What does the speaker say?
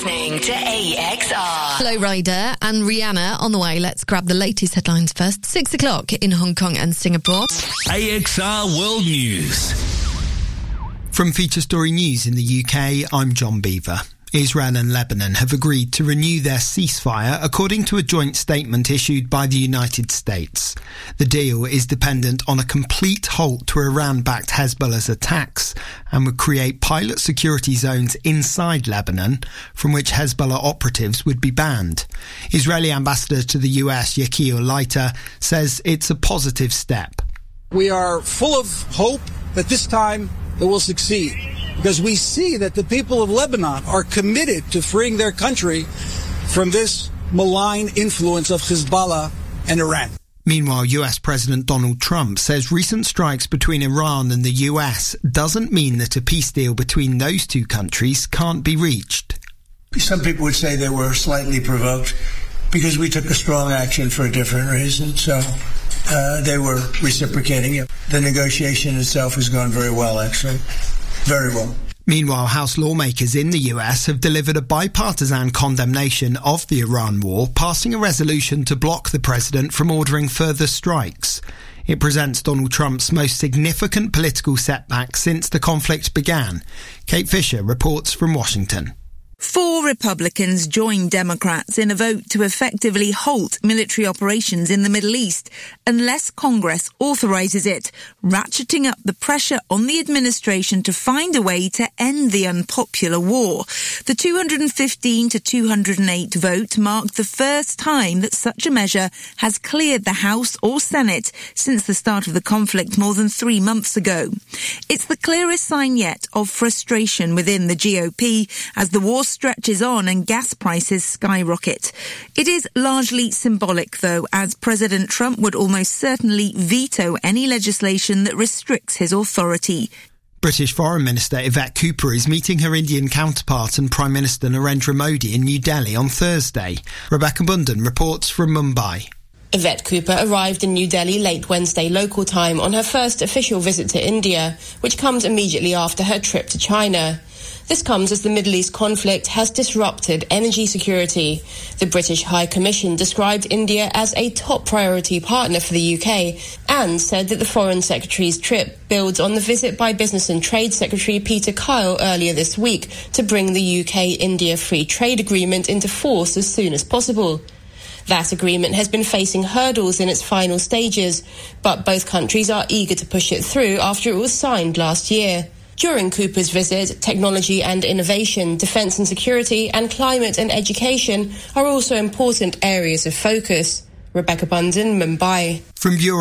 Listening to AXR. Hello, Ryder and Rihanna on the way. Let's grab the latest headlines first. 6 o'clock in Hong Kong and Singapore. AXR World News. From Feature Story News in the UK, I'm John Beaver. Israel and Lebanon have agreed to renew their ceasefire according to a joint statement issued by the United States. The deal is dependent on a complete halt to Iran-backed Hezbollah's attacks and would create pilot security zones inside Lebanon from which Hezbollah operatives would be banned. Israeli ambassador to the US, Yakir Leiter, says it's a positive step. We are full of hope that this time it will succeed, because we see that the people of Lebanon are committed to freeing their country from this malign influence of Hezbollah and Iran. Meanwhile, US President Donald Trump says recent strikes between Iran and the US doesn't mean that a peace deal between those two countries can't be reached. Some people would say they were slightly provoked because we took a strong action for a different reason, so they were reciprocating it. The negotiation itself has gone very well, actually. Very well. Meanwhile, House lawmakers in the US have delivered a bipartisan condemnation of the Iran war, passing a resolution to block the president from ordering further strikes. It presents Donald Trump's most significant political setback since the conflict began. Kate Fisher reports from Washington. 4 Republicans joined Democrats in a vote to effectively halt military operations in the Middle East unless Congress authorizes it, ratcheting up the pressure on the administration to find a way to end the unpopular war. The 215 to 208 vote marked the first time that such a measure has cleared the House or Senate since the start of the conflict more than 3 months ago. It's the clearest sign yet of frustration within the GOP as the war stretches on and gas prices skyrocket. It is largely symbolic, though, as President Trump would almost certainly veto any legislation that restricts his authority. British Foreign Minister Yvette Cooper is meeting her Indian counterpart and Prime Minister Narendra Modi in New Delhi on Thursday. Rebecca Bundan reports from Mumbai. Yvette Cooper arrived in New Delhi late Wednesday local time on her first official visit to India, which comes immediately after her trip to China. This comes as the Middle East conflict has disrupted energy security. The British High Commission described India as a top priority partner for the UK and said that the Foreign Secretary's trip builds on the visit by Business and Trade Secretary Peter Kyle earlier this week to bring the UK-India Free Trade Agreement into force as soon as possible. That agreement has been facing hurdles in its final stages, but both countries are eager to push it through after it was signed last year. During Cooper's visit, technology and innovation, defence and security, and climate and education are also important areas of focus. Rebecca Bundan, Mumbai. From Bureau